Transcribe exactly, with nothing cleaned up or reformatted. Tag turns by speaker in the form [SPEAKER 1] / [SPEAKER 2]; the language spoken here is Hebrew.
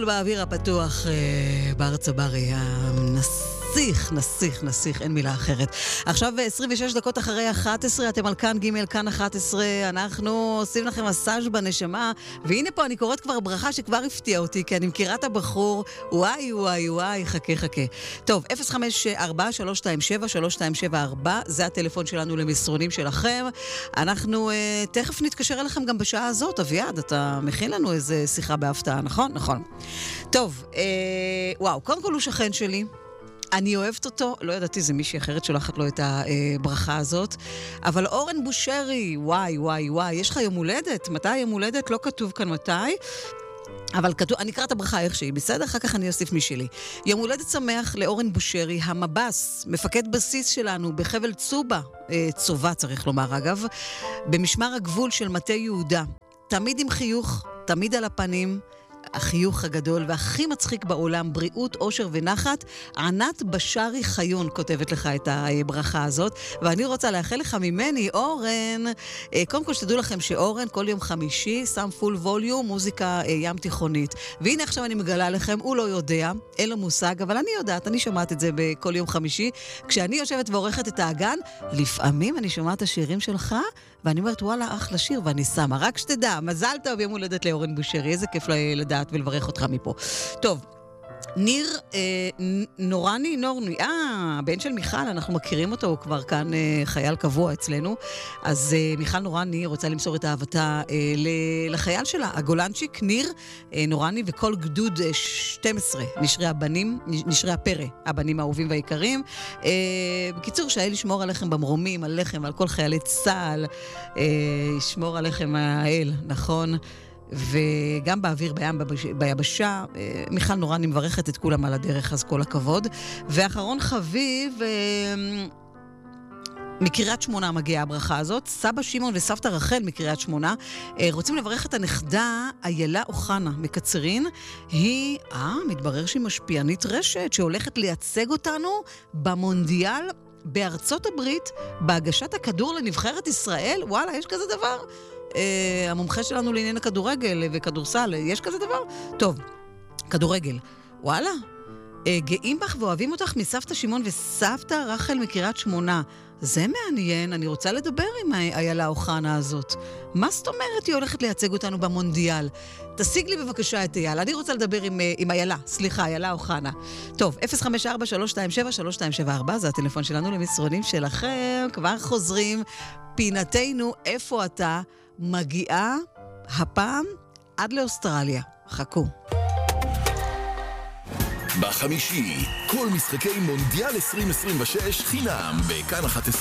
[SPEAKER 1] באוויר הפתוח אה, בארץ הברי, הנסיך, נסיך, נסיך, אין מילה אחרת. עכשיו עשרים ושש דקות אחרי אחת עשרה, אתם על כאן ג' כאן אחת עשרה, אנחנו עושים לכם מסאז' בנשמה, והנה פה אני קוראת כבר ברכה שכבר הפתיעה אותי, כי אני מכירה את הבחור, וואי וואי וואי, חכה חכה. טוב, אפס חמש ארבע שלוש שתיים שבע שלוש שתיים שבע ארבע, זה הטלפון שלנו למסרונים שלכם. אנחנו אה, תכף נתקשר אליכם גם בשעה הזאת. אביעד, אתה מכין לנו איזה שיחה בהפתעה, נכון? נכון. טוב, אה, וואו, קודם כל הוא שכן שלי. אני אוהבת אותו, לא ידעתי, זה מישהי אחרת שולחת לו את הברכה הזאת, אבל אורן בושרי, וואי וואי וואי, יש לך יום הולדת? מתי יום הולדת? לא כתוב כאן מתי, אבל כתוב, אני אקרא את הברכה איך שהיא, בסדר? אחר כך אני אוסיף משלי. יום הולדת שמח לאורן בושרי, המבס, מפקד בסיס שלנו בחבל צובה, צובה צריך לומר אגב, במשמר הגבול של מטה יהודה, תמיד עם חיוך, תמיד על הפנים, החיוך הגדול והכי מצחיק בעולם, בריאות, אושר ונחת. ענת בשרי חיון כותבת לך את הברכה הזאת, ואני רוצה לאחל לך ממני, אורן, קודם כל שתדעו לכם שאורן כל יום חמישי שם פול ווליום, מוזיקה ים תיכונית. והנה עכשיו אני מגלה לכם, הוא לא יודע, אין לו מושג, אבל אני יודעת, אני שומעת את זה בכל יום חמישי. כשאני יושבת ועורכת את האגן, לפעמים אני שומעת את השירים שלך, ואני אומרת, וואלה, אחלה שיר, ואני שמה. רק שתדע, מזל טוב, יום הולדת לאורן בושרי, איזה כיף לדעת ולברך אותך מפה. טוב, ניר אה, נורני, נורני, אה, הבן של מיכל, אנחנו מכירים אותו, הוא כבר כאן אה, חייל קבוע אצלנו, אז אה, מיכל נורני רוצה למסור את אהבתה אה, לחייל שלה, הגולנצ'יק, ניר אה, נורני, וכל גדוד אה, שתים עשרה, נשרי הבנים, נשרי הפרא, הבנים האהובים והיקרים. אה, בקיצור, שהאל ישמור עליכם במרומים, עליכם, על כל חיילי צה"ל, אה, ישמור עליכם האל, נכון? וגם באוויר, בים, ביבשה. מיכל נורא, אני מברכת את כולם על הדרך, אז כל הכבוד. ואחרון חביב, מקריית שמונה מגיעה הברכה הזאת, סבא שמעון וסבתא רחל מקריית שמונה, רוצים לברך את הנכדה איילה אוחנה מקצרין. היא, אה, מתברר שהיא משפיענית רשת, שהולכת לייצג אותנו במונדיאל בארצות הברית, בהגשת הכדור לנבחרת ישראל. וואלה, יש כזה דבר? Uh, המומחה שלנו לעניין הכדורגל וכדורסל, יש כזה דבר? טוב, כדורגל. וואלה, uh, גאים בך ואוהבים אותך מסבתא שמעון וסבתא רחל מקריית שמונה. זה מעניין, אני רוצה לדבר עם איילה אוחנה הזאת. מה זאת אומרת היא הולכת לייצג אותנו במונדיאל? תשיג לי בבקשה את איילה, אני רוצה לדבר עם, עם איילה, סליחה, איילה אוחנה. טוב, אפס חמש ארבע שלוש שתיים שבע שלוש שתיים שבע ארבע, זה הטלפון שלנו למסרונים שלכם, כבר חוזרים. פינתנו, איפה אתה? מגיעה הפעם עד לאוסטרליה. חכו.
[SPEAKER 2] בחמישי, כל משחקי מונדיאל עשרים עשרים ושש חינם בכאן אחת עשרה.